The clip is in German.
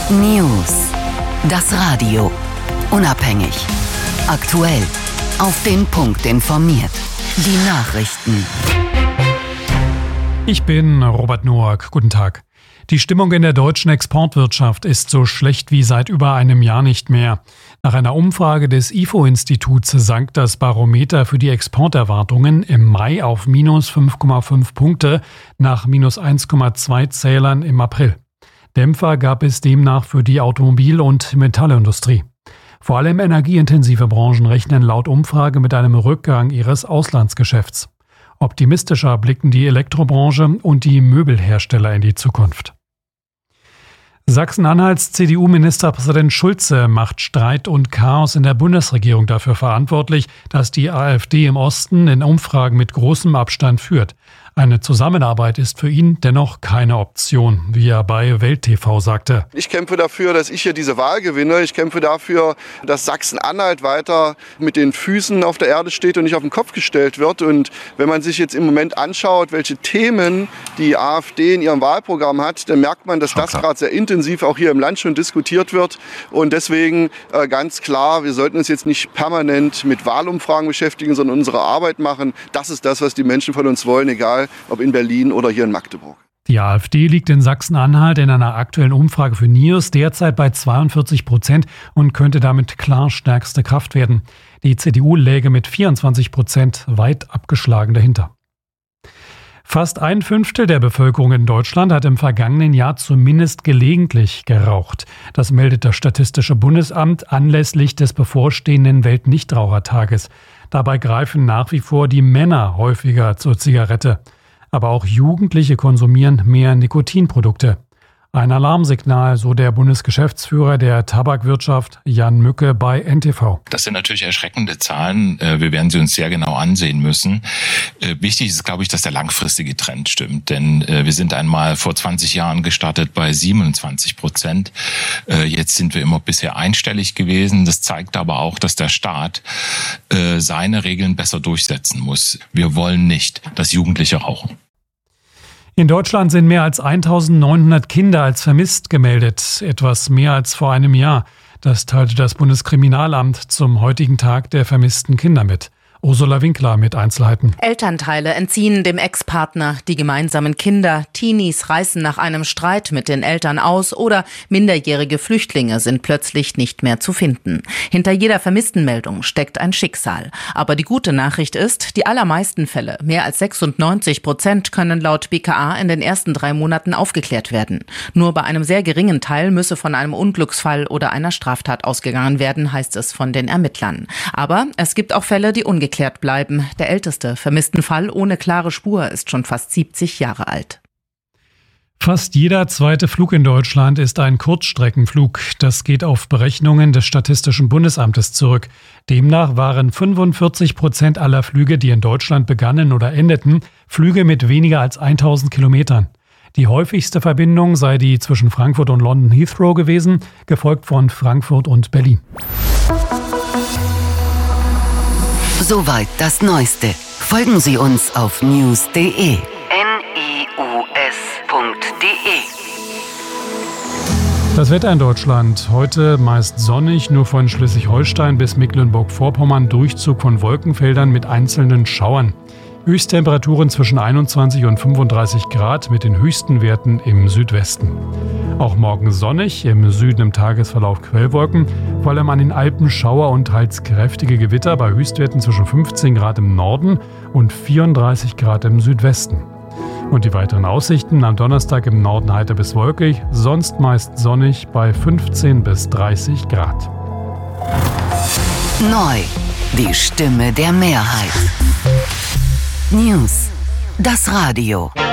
News. Das Radio. Unabhängig. Aktuell. Auf den Punkt informiert. Die Nachrichten. Ich bin Robert Noack. Guten Tag. Die Stimmung in der deutschen Exportwirtschaft ist so schlecht wie seit über einem Jahr nicht mehr. Nach einer Umfrage des IFO-Instituts sank das Barometer für die Exporterwartungen im Mai auf minus 5,5 Punkte nach minus 1,2 Zählern im April. Dämpfer gab es demnach für die Automobil- und Metallindustrie. Vor allem energieintensive Branchen rechnen laut Umfrage mit einem Rückgang ihres Auslandsgeschäfts. Optimistischer blicken die Elektrobranche und die Möbelhersteller in die Zukunft. Sachsen-Anhalts CDU-Ministerpräsident Schulze macht Streit und Chaos in der Bundesregierung dafür verantwortlich, dass die AfD im Osten in Umfragen mit großem Abstand führt. Eine Zusammenarbeit ist für ihn dennoch keine Option, wie er bei Welt TV sagte. Ich kämpfe dafür, dass ich hier diese Wahl gewinne. Ich kämpfe dafür, dass Sachsen-Anhalt weiter mit den Füßen auf der Erde steht und nicht auf den Kopf gestellt wird. Und wenn man sich jetzt im Moment anschaut, welche Themen die AfD in ihrem Wahlprogramm hat, dann merkt man, dass das gerade sehr intensiv auch hier im Land schon diskutiert wird. Und deswegen ganz klar, wir sollten uns jetzt nicht permanent mit Wahlumfragen beschäftigen, sondern unsere Arbeit machen. Das ist das, was die Menschen von uns wollen, egal ob in Berlin oder hier in Magdeburg. Die AfD liegt in Sachsen-Anhalt in einer aktuellen Umfrage für NIOS derzeit bei 42% und könnte damit klar stärkste Kraft werden. Die CDU läge mit 24% weit abgeschlagen dahinter. Fast 1/5 der Bevölkerung in Deutschland hat im vergangenen Jahr zumindest gelegentlich geraucht. Das meldet das Statistische Bundesamt anlässlich des bevorstehenden Weltnichtrauchertages. Dabei greifen nach wie vor die Männer häufiger zur Zigarette. Aber auch Jugendliche konsumieren mehr Nikotinprodukte. Ein Alarmsignal, so der Bundesgeschäftsführer der Tabakwirtschaft Jan Mücke bei NTV. Das sind natürlich erschreckende Zahlen. Wir werden sie uns sehr genau ansehen müssen. Wichtig ist, glaube ich, dass der langfristige Trend stimmt. Denn wir sind einmal vor 20 Jahren gestartet bei 27%. Jetzt sind wir immer bisher einstellig gewesen. Das zeigt aber auch, dass der Staat seine Regeln besser durchsetzen muss. Wir wollen nicht, dass Jugendliche rauchen. In Deutschland sind mehr als 1900 Kinder als vermisst gemeldet, etwas mehr als vor einem Jahr. Das teilte das Bundeskriminalamt zum heutigen Tag der vermissten Kinder mit. Ursula Winkler mit Einzelheiten. Elternteile entziehen dem Ex-Partner die gemeinsamen Kinder. Teenies reißen nach einem Streit mit den Eltern aus oder minderjährige Flüchtlinge sind plötzlich nicht mehr zu finden. Hinter jeder Vermisstenmeldung steckt ein Schicksal. Aber die gute Nachricht ist, die allermeisten Fälle, mehr als 96%, können laut BKA in den ersten 3 Monaten aufgeklärt werden. Nur bei einem sehr geringen Teil müsse von einem Unglücksfall oder einer Straftat ausgegangen werden, heißt es von den Ermittlern. Aber es gibt auch Fälle, die ungeklärt bleiben. Der älteste vermissten Fall ohne klare Spur ist schon fast 70 Jahre alt. Fast jeder zweite Flug in Deutschland ist ein Kurzstreckenflug. Das geht auf Berechnungen des Statistischen Bundesamtes zurück. Demnach waren 45% aller Flüge, die in Deutschland begannen oder endeten, Flüge mit weniger als 1000 Kilometern. Die häufigste Verbindung sei die zwischen Frankfurt und London Heathrow gewesen, gefolgt von Frankfurt und Berlin. Soweit das Neueste. Folgen Sie uns auf news.de. news.de. Das Wetter in Deutschland. Heute meist sonnig, nur von Schleswig-Holstein bis Mecklenburg-Vorpommern Durchzug von Wolkenfeldern mit einzelnen Schauern. Höchsttemperaturen zwischen 21 und 35 Grad mit den höchsten Werten im Südwesten. Auch morgen sonnig, im Süden im Tagesverlauf Quellwolken, vor allem an den Alpen Schauer und teils kräftige Gewitter bei Höchstwerten zwischen 15 Grad im Norden und 34 Grad im Südwesten. Und die weiteren Aussichten: am Donnerstag im Norden heiter bis wolkig, sonst meist sonnig bei 15 bis 30 Grad. Neu, die Stimme der Mehrheit. News, das Radio.